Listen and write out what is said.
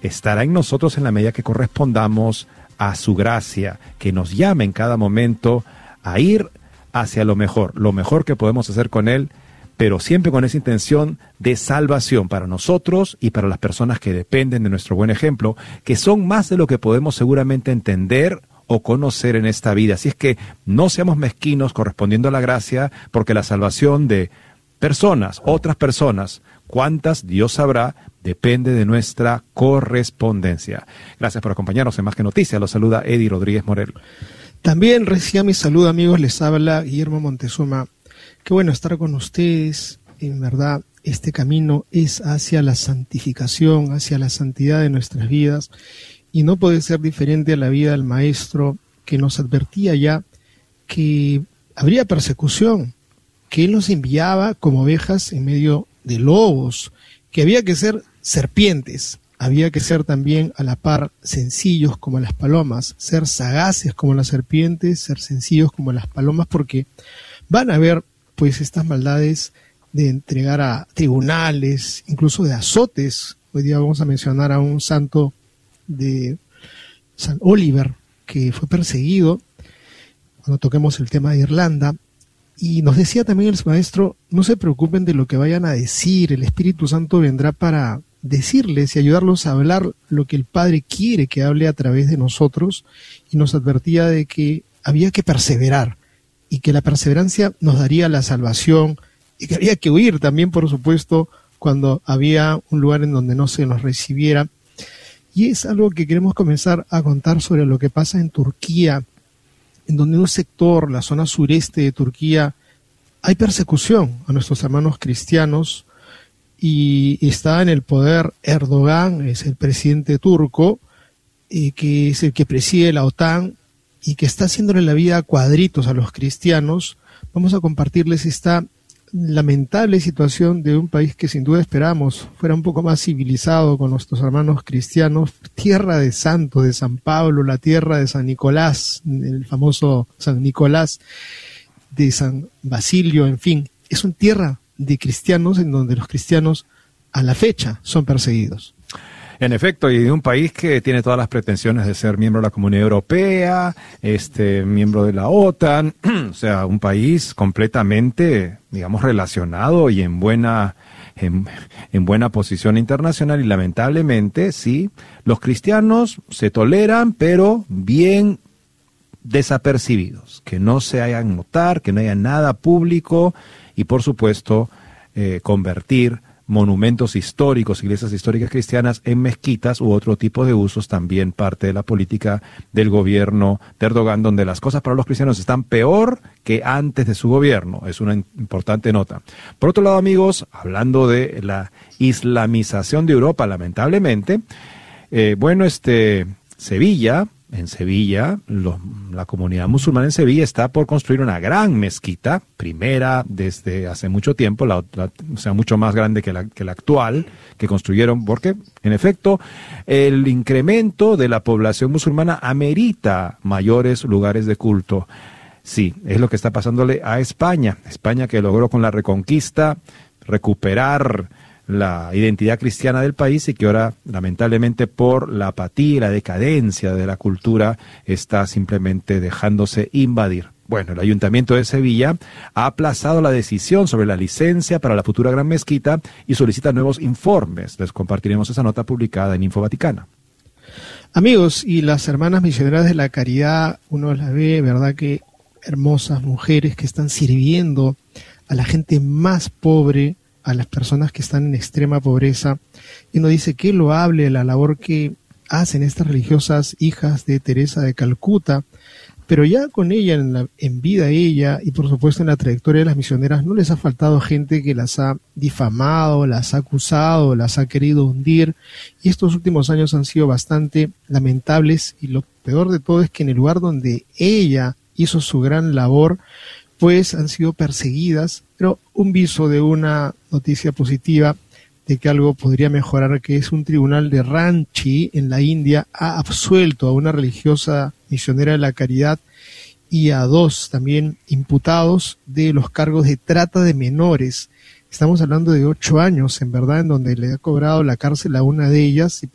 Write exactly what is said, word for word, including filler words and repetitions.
estará en nosotros en la medida que correspondamos a su gracia, que nos llame en cada momento a ir hacia lo mejor, lo mejor que podemos hacer con Él, pero siempre con esa intención de salvación para nosotros y para las personas que dependen de nuestro buen ejemplo, que son más de lo que podemos seguramente entender o conocer en esta vida. Así es que no seamos mezquinos correspondiendo a la gracia, porque la salvación de personas, otras personas, cuántas Dios sabrá, depende de nuestra correspondencia. Gracias por acompañarnos en Más que Noticias. Los saluda Eddie Rodríguez Morel. También reciban mi saludo, amigos. Les habla Guillermo Montezuma. Qué bueno estar con ustedes. En verdad, este camino es hacia la santificación, hacia la santidad de nuestras vidas, y no puede ser diferente a la vida del Maestro, que nos advertía ya que habría persecución, que Él nos enviaba como ovejas en medio de lobos, que había que ser serpientes, había que ser también a la par sencillos como las palomas, ser sagaces como las serpientes, ser sencillos como las palomas, porque van a haber pues estas maldades de entregar a tribunales, incluso de azotes. Hoy día vamos a mencionar a un santo de San Oliver que fue perseguido cuando toquemos el tema de Irlanda. Y nos decía también el Maestro, no se preocupen de lo que vayan a decir, el Espíritu Santo vendrá para decirles y ayudarlos a hablar lo que el Padre quiere que hable a través de nosotros, y nos advertía de que había que perseverar y que la perseverancia nos daría la salvación, y que había que huir también, por supuesto, cuando había un lugar en donde no se nos recibiera. Y es algo que queremos comenzar a contar sobre lo que pasa en Turquía, en donde en un sector, la zona sureste de Turquía, hay persecución a nuestros hermanos cristianos, y está en el poder Erdogan, es el presidente turco, eh, que es el que preside la OTAN y que está haciéndole la vida a cuadritos a los cristianos. Vamos a compartirles esta lamentable situación de un país que sin duda esperamos fuera un poco más civilizado con nuestros hermanos cristianos, tierra de santos, de San Pablo, la tierra de San Nicolás, el famoso San Nicolás, de San Basilio, en fin, es una tierra de cristianos en donde los cristianos a la fecha son perseguidos. En efecto, y de un país que tiene todas las pretensiones de ser miembro de la Comunidad Europea, este, miembro de la OTAN, o sea, un país completamente, digamos, relacionado y en buena, en, en buena posición internacional, y lamentablemente, sí, los cristianos se toleran, pero bien desapercibidos, que no se hagan notar, que no haya nada público, y por supuesto, eh, convertir monumentos históricos, iglesias históricas cristianas en mezquitas u otro tipo de usos, también parte de la política del gobierno de Erdogan, donde las cosas para los cristianos están peor que antes de su gobierno. Es una importante nota. Por otro lado, amigos, hablando de la islamización de Europa, lamentablemente, eh, bueno, este Sevilla, en Sevilla, los, la comunidad musulmana en Sevilla está por construir una gran mezquita, primera desde hace mucho tiempo, la, la, o sea, mucho más grande que la, que la actual, que construyeron, porque, en efecto, el incremento de la población musulmana amerita mayores lugares de culto. Sí, es lo que está pasándole a España. España, que logró con la Reconquista recuperar la identidad cristiana del país, y que ahora, lamentablemente, por la apatía y la decadencia de la cultura, está simplemente dejándose invadir. Bueno, el Ayuntamiento de Sevilla ha aplazado la decisión sobre la licencia para la futura gran mezquita y solicita nuevos informes. Les compartiremos esa nota publicada en Info Vaticana. Amigos, y las hermanas misioneras de la caridad, uno las ve, ¿verdad?, que hermosas mujeres que están sirviendo a la gente más pobre, a las personas que están en extrema pobreza, y nos dice que loable la labor que hacen estas religiosas hijas de Teresa de Calcuta, pero ya con ella, en, la, en vida ella, y por supuesto en la trayectoria de las misioneras, no les ha faltado gente que las ha difamado, las ha acusado, las ha querido hundir, y estos últimos años han sido bastante lamentables, y lo peor de todo es que en el lugar donde ella hizo su gran labor, pues han sido perseguidas, pero un viso de una noticia positiva de que algo podría mejorar, que es un tribunal de Ranchi en la India ha absuelto a una religiosa misionera de la caridad y a dos también imputados de los cargos de trata de menores. Estamos hablando de ocho años, en verdad, en donde le ha cobrado la cárcel a una de ellas, y